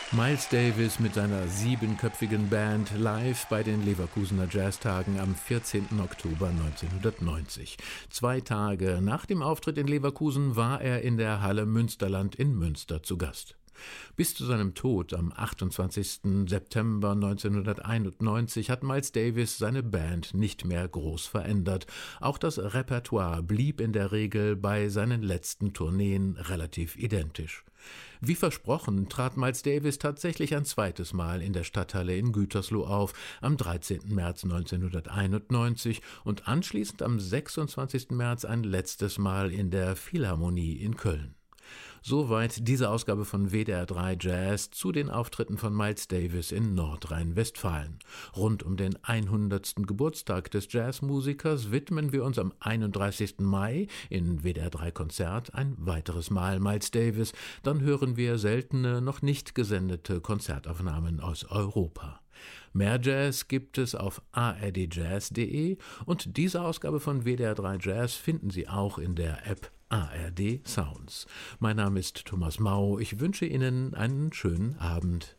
Miles Davis mit seiner 7-köpfigen Band live bei den Leverkusener Jazztagen am 14. Oktober 1990. 2 Tage nach dem Auftritt in Leverkusen war er in der Halle Münsterland in Münster zu Gast. Bis zu seinem Tod am 28. September 1991 hat Miles Davis seine Band nicht mehr groß verändert. Auch das Repertoire blieb in der Regel bei seinen letzten Tourneen relativ identisch. Wie versprochen trat Miles Davis tatsächlich ein zweites Mal in der Stadthalle in Gütersloh auf, am 13. März 1991 und anschließend am 26. März ein letztes Mal in der Philharmonie in Köln. Soweit diese Ausgabe von WDR 3 Jazz zu den Auftritten von Miles Davis in Nordrhein-Westfalen. Rund um den 100. Geburtstag des Jazzmusikers widmen wir uns am 31. Mai in WDR 3 Konzert ein weiteres Mal Miles Davis. Dann hören wir seltene, noch nicht gesendete Konzertaufnahmen aus Europa. Mehr Jazz gibt es auf ardjazz.de und diese Ausgabe von WDR 3 Jazz finden Sie auch in der App ARD Sounds. Mein Name ist Thomas Mau. Ich wünsche Ihnen einen schönen Abend.